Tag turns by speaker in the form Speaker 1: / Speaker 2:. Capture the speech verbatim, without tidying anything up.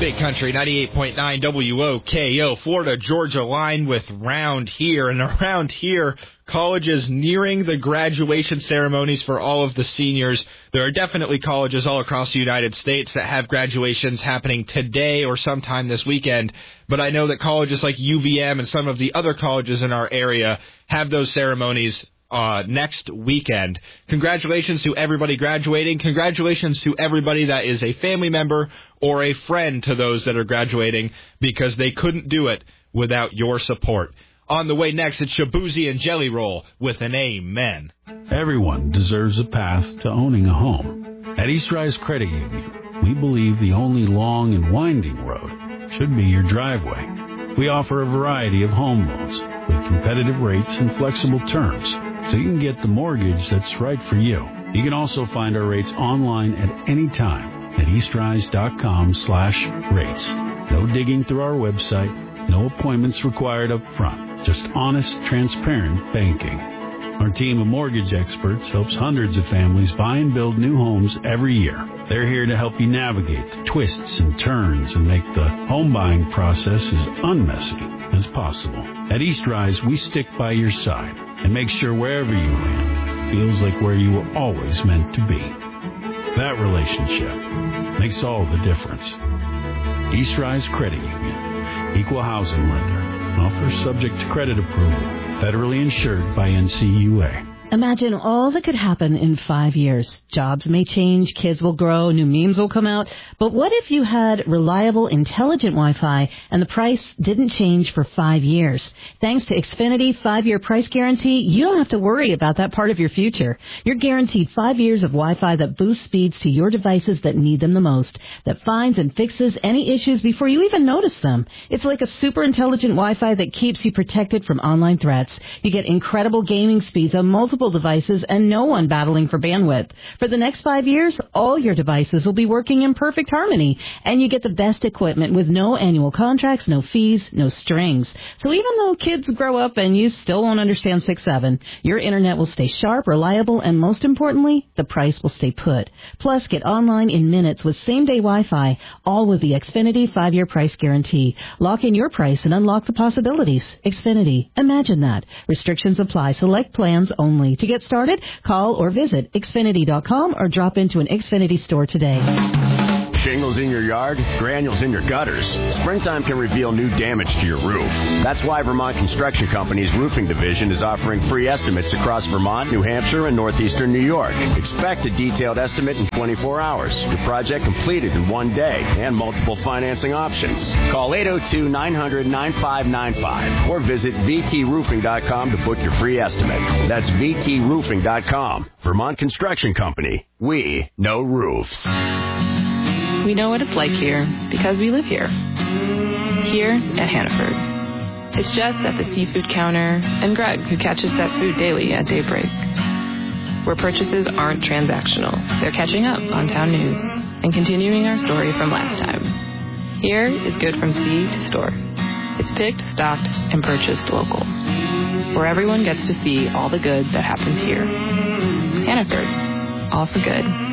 Speaker 1: Big Country, ninety-eight point nine W O K O, Florida Georgia line with Round Here. And around here, colleges nearing the graduation ceremonies for all of the seniors. There are definitely colleges all across the United States that have graduations happening today or sometime this weekend. But I know that colleges like U V M and some of the other colleges in our area have those ceremonies Uh, next weekend. Congratulations to everybody graduating. Congratulations to everybody that is a family member or a friend to those that are graduating, because they couldn't do it without your support. On the way next, it's Shabuzi and Jelly Roll with an amen.
Speaker 2: Everyone deserves a path to owning a home. At East Rise Credit Union, we believe the only long and winding road should be your driveway. We offer a variety of home loans with competitive rates and flexible terms, so you can get the mortgage that's right for you. You can also find our rates online at any time at eastrise.com slash rates. No digging through our website, no appointments required up front, just honest, transparent banking. Our team of mortgage experts helps hundreds of families buy and build new homes every year. They're here to help you navigate the twists and turns and make the home buying process as unmessy as possible. At East Rise, we stick by your side and make sure wherever you land feels like where you were always meant to be. That relationship makes all the difference. East Rise Credit Union, equal housing lender, offers subject to credit approval, federally insured by N C U A.
Speaker 3: Imagine all that could happen in five years. Jobs may change, kids will grow, new memes will come out. But what if you had reliable, intelligent Wi-Fi and the price didn't change for five years? Thanks to Xfinity five-year price guarantee, you don't have to worry about that part of your future. You're guaranteed five years of Wi-Fi that boosts speeds to your devices that need them the most, that finds and fixes any issues before you even notice them. It's like a super intelligent Wi-Fi that keeps you protected from online threats. You get incredible gaming speeds on multiple devices and no one battling for bandwidth. For the next five years, all your devices will be working in perfect harmony, and you get the best equipment with no annual contracts, no fees, no strings. So even though kids grow up and you still won't understand six seven, your internet will stay sharp, reliable, and most importantly, the price will stay put. Plus, get online in minutes with same-day Wi-Fi, all with the Xfinity five-year price guarantee. Lock in your price and unlock the possibilities. Xfinity. Imagine that. Restrictions apply. Select plans only. To get started, call or visit Xfinity dot com or drop into an Xfinity store today.
Speaker 4: Shingles in your yard, granules in your gutters. Springtime can reveal new damage to your roof. That's why Vermont Construction Company's roofing division is offering free estimates across Vermont, New Hampshire, and northeastern New York. Expect a detailed estimate in twenty-four hours. Your project completed in one day and multiple financing options. Call eight oh two, nine hundred, nine five nine five or visit V T roofing dot com to book your free estimate. That's V T roofing dot com. Vermont Construction Company. We know roofs.
Speaker 5: We know what it's like here because we live here. Here at Hannaford. It's Jess at the seafood counter and Greg who catches that food daily at daybreak. Where purchases aren't transactional. They're catching up on town news and continuing our story from last time. Here is good from sea to store. It's picked, stocked, and purchased local. Where everyone gets to see all the good that happens here. Hannaford. All for good.